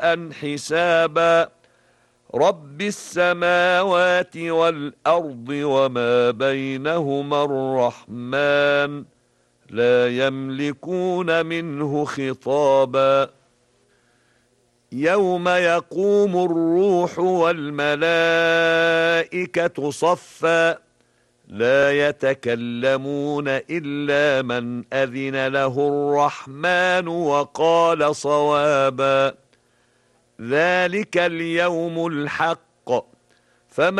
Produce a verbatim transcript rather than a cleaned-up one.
ساء حسابا رب السماوات والأرض وما بينهما الرحمن لا يملكون منه خطابا يوم يقوم الروح والملائكة صفا لا يتكلمون إلا من أذن له الرحمن وقال صوابا ذلك اليوم الحق